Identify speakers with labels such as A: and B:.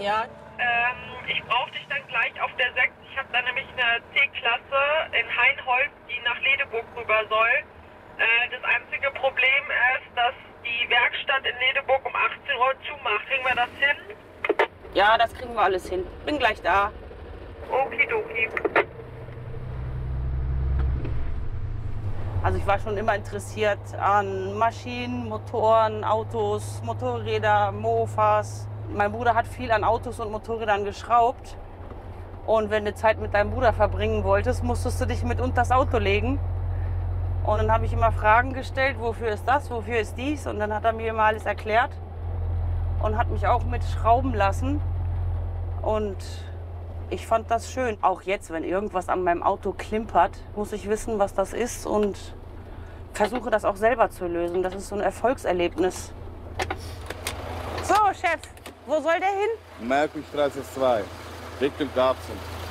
A: Ja.
B: Ich brauche dich dann gleich auf der 6. Ich habe da nämlich eine C-Klasse in Hainholz, die nach Ledeburg rüber soll. Das einzige Problem ist, dass die Werkstatt in Ledeburg um 18 Uhr zumacht. Kriegen wir das hin?
A: Ja, das kriegen wir alles hin. Bin gleich da.
B: Okidoki.
A: Also ich war schon immer interessiert an Maschinen, Motoren, Autos, Motorräder, Mofas. Mein Bruder hat viel an Autos und Motorrädern geschraubt. Und wenn du Zeit mit deinem Bruder verbringen wolltest, musstest du dich mit unter das Auto legen. Und dann habe ich immer Fragen gestellt, wofür ist das, wofür ist dies? Und dann hat er mir immer alles erklärt und hat mich auch mit schrauben lassen. Und ich fand das schön. Auch jetzt, wenn irgendwas an meinem Auto klimpert, muss ich wissen, was das ist und versuche das auch selber zu lösen. Das ist so ein Erfolgserlebnis. So, Chef, wo soll der hin?
C: Merkurstraße 2, Richtung Garbsen.